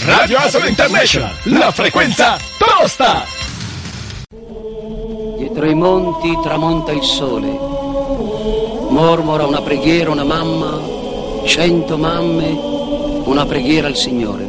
Radio Asolo International, la frequenza tosta! Dietro i monti tramonta il sole, mormora una preghiera una mamma, 100 mamme, una preghiera al Signore.